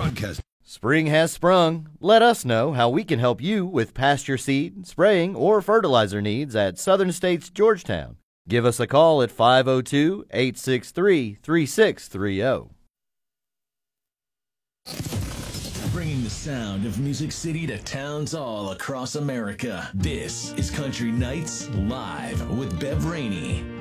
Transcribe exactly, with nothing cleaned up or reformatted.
Broadcast. Spring has sprung. Let us know how we can help you with pasture seed, spraying, or fertilizer needs at Southern States Georgetown. Give us a call at five oh two, eight six three, three six three oh. Bringing the sound of Music City to towns all across America. This is Country Nights Live with Bev Rainey.